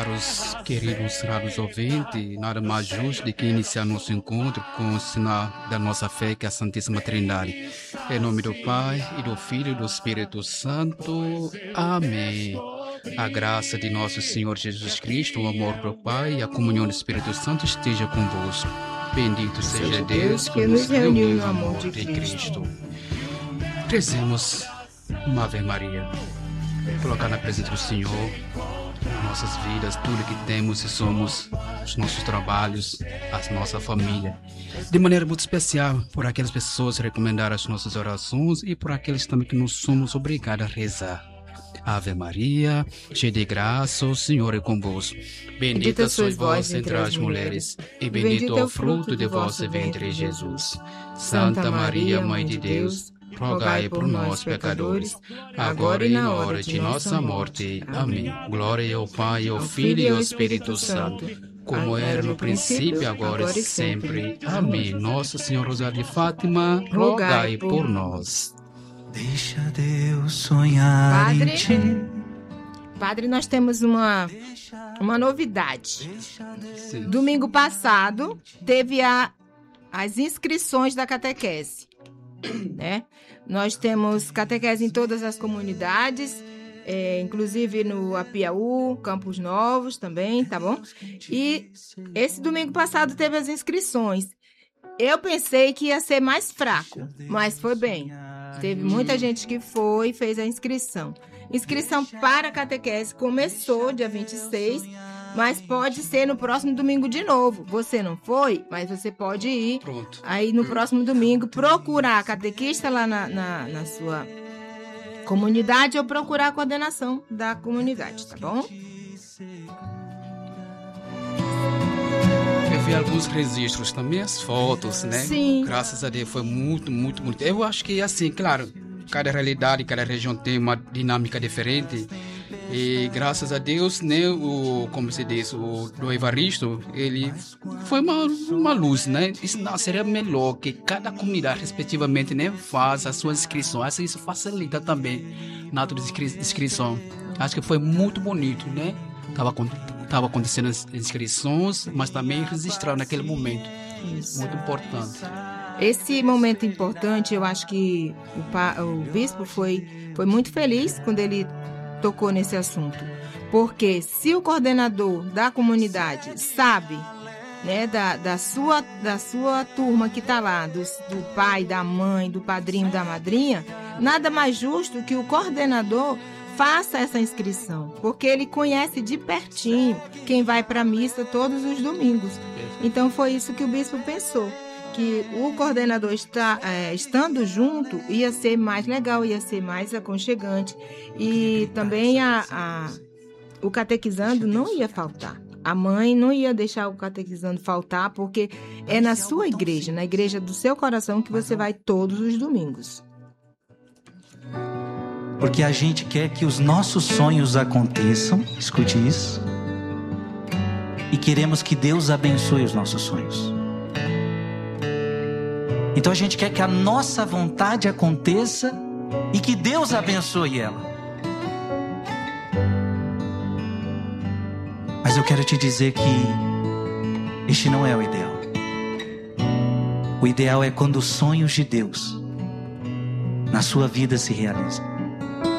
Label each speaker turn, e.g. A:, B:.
A: caros, queridos, raros ouvintes, nada mais justo do que iniciar nosso encontro com o sinal da nossa fé, que é a Santíssima Trindade. Em nome do Pai, e do Filho e do Espírito Santo. Amém. A graça de nosso Senhor Jesus Cristo, o amor do Pai e a comunhão do Espírito Santo esteja convosco. Bendito seja Deus que nos reuniu no amor de Cristo. Rezemos uma Ave Maria. Colocar na presença do Senhor nossas vidas, tudo que temos e somos, os nossos trabalhos, a nossa família. De maneira muito especial, por aquelas pessoas recomendar as nossas orações e por aqueles também que não somos obrigados a rezar. Ave Maria, cheia de graça, o Senhor é convosco. Bendita sois vós entre as mulheres, e bendito é o fruto de vosso ventre, Jesus. Santa Maria, Mãe de Deus, rogai por nós, pecadores, agora e na hora de nossa morte. Amém. Glória ao Pai, ao Filho e ao Espírito Santo, como era no princípio, agora e sempre. Amém. Nossa Senhora Rosário de Fátima, rogai por nós.
B: Deixa Deus sonhar em ti.
C: Padre, nós temos uma novidade.
A: Sim.
C: Domingo passado teve as inscrições da catequese, né? Nós temos catequese em todas as comunidades, inclusive no Apiaú, Campos Novos também, tá bom? E esse domingo passado teve as inscrições. Eu pensei que ia ser mais fraco, mas foi bem. Teve muita gente que fez a inscrição. Inscrição para a catequese começou dia 26, mas pode ser no próximo domingo de novo. Você não foi, mas você pode ir.
A: Pronto.
C: Aí no próximo domingo procurar a catequista lá na sua comunidade ou procurar a coordenação da comunidade, tá bom?
A: Eu vi alguns registros também, as fotos, né?
C: Sim.
A: Graças a Deus foi muito, muito, muito. Eu acho que assim, claro, cada realidade, cada região tem uma dinâmica diferente. E graças a Deus, né, como se diz, o do Evaristo, ele foi uma luz, né? Isso não seria melhor que cada comunidade, respectivamente, né, faz as suas inscrições. Acho que isso facilita também na ato de inscrição. Acho que foi muito bonito, né? Tava acontecendo as inscrições, mas também registrar naquele momento.
C: Isso.
A: Muito importante.
C: Esse momento importante, eu acho que o bispo foi muito feliz quando ele tocou nesse assunto. Porque se o coordenador da comunidade sabe, né, da sua turma que está lá, do pai, da mãe, do padrinho, da madrinha, nada mais justo que o coordenador faça essa inscrição, porque ele conhece de pertinho quem vai para a missa todos os domingos. Então foi isso que o bispo pensou, que o coordenador estando junto ia ser mais legal, ia ser mais aconchegante, e também o catequizando não ia faltar. A mãe não ia deixar o catequizando faltar, porque é na sua igreja, na igreja do seu coração, que você vai todos os domingos.
B: Porque a gente quer que os nossos sonhos aconteçam, escute isso, e queremos que Deus abençoe os nossos sonhos. Então a gente quer que a nossa vontade aconteça e que Deus abençoe ela. Mas eu quero te dizer que este não é o ideal. O ideal é quando os sonhos de Deus na sua vida se realizam.